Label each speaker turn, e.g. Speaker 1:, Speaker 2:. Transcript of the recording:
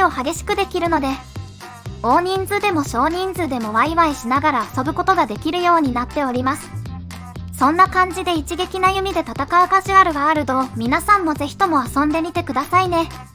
Speaker 1: を激しくできるので、大人数でも少人数でもワイワイしながら遊ぶことができるようになっております。そんな感じで一撃な弓で戦うカジュアルワールドを皆さんもぜひとも遊んでみてくださいね。